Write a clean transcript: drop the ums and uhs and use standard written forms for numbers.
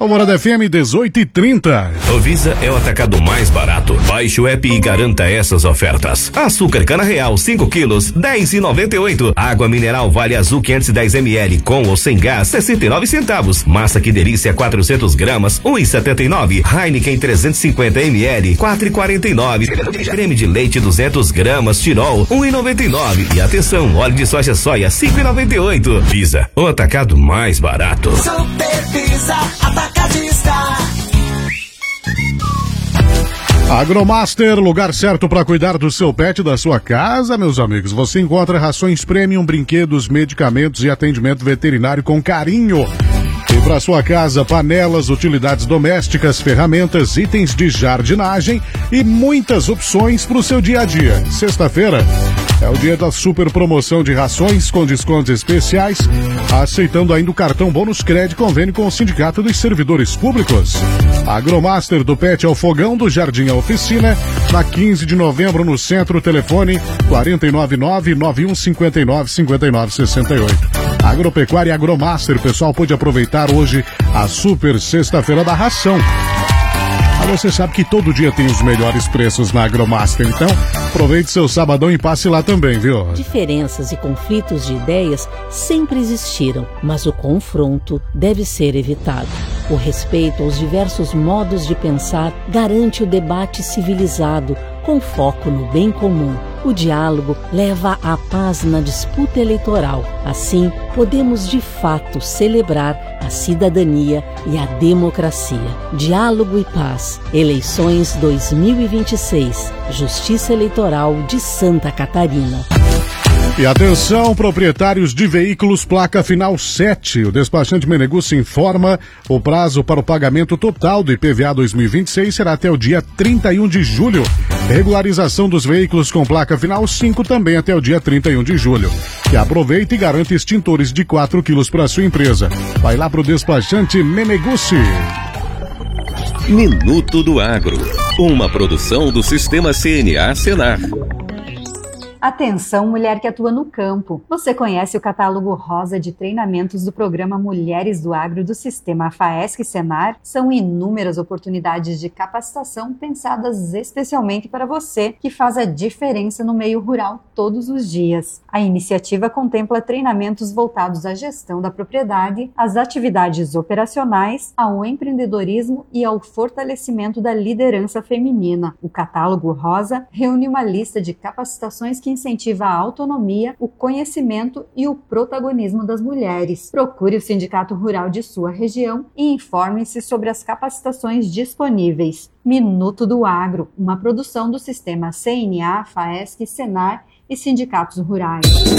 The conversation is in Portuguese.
Alvorada FM 18h30. O Visa é o atacado mais barato. Baixe o app e garanta essas ofertas. Açúcar cana real 5 quilos, 10,98. Água mineral Vale Azul 510 ml com ou sem gás, 69 centavos. Massa que delícia 400 gramas, 1,79. Heineken 350 ml, 4,49. Creme de leite 200 gramas, Tirol, 1,99. E atenção, óleo de soja 5,98. Visa, o atacado mais barato. Super Visa Atacadista. Agromaster, lugar certo para cuidar do seu pet e da sua casa, meus amigos. Você encontra rações premium, brinquedos, medicamentos e atendimento veterinário com carinho. E para sua casa, panelas, utilidades domésticas, ferramentas, itens de jardinagem e muitas opções para o seu dia a dia. Sexta-feira é o dia da super promoção de rações com descontos especiais, aceitando ainda o cartão Bônus Cred, convênio com o Sindicato dos Servidores Públicos. Agromaster, do Pet ao Fogão, do Jardim à Oficina, na 15 de novembro no centro, telefone 499-9159-5968. Agropecuária Agromaster, pessoal, pode aproveitar hoje a super sexta-feira da ração. Mas você sabe que todo dia tem os melhores preços na Agromaster, então aproveite seu sabadão e passe lá também, viu? Diferenças e conflitos de ideias sempre existiram, mas o confronto deve ser evitado. O respeito aos diversos modos de pensar garante o debate civilizado, com foco no bem comum. O diálogo leva à paz na disputa eleitoral. Assim, podemos de fato celebrar a cidadania e a democracia. Diálogo e paz. Eleições 2026. Justiça Eleitoral de Santa Catarina. E atenção, proprietários de veículos placa final 7. O despachante Meneguzzi informa: o prazo para o pagamento total do IPVA 2026 será até o dia 31 de julho. Regularização dos veículos com placa final 5 também até o dia 31 de julho. Que aproveite e garanta extintores de 4 quilos para sua empresa. Vai lá pro despachante Meneguzzi. Minuto do Agro, uma produção do Sistema CNA Senar. Atenção, mulher que atua no campo. Você conhece o catálogo rosa de treinamentos do programa Mulheres do Agro do Sistema FAESC Senar? São inúmeras oportunidades de capacitação pensadas especialmente para você, que faz a diferença no meio rural todos os dias. A iniciativa contempla treinamentos voltados à gestão da propriedade, às atividades operacionais, ao empreendedorismo e ao fortalecimento da liderança feminina. O catálogo rosa reúne uma lista de capacitações que incentiva a autonomia, o conhecimento e o protagonismo das mulheres. Procure o Sindicato Rural de sua região e informe-se sobre as capacitações disponíveis. Minuto do Agro, uma produção do Sistema CNA, FAESC, Senar e Sindicatos Rurais.